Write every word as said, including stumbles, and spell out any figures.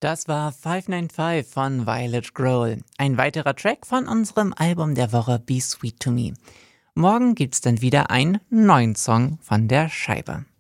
Das war five nine five von Violet Grohl. Ein weiterer Track von unserem Album der Woche Be Sweet to Me. Morgen gibt's dann wieder einen neuen Song von der Scheibe.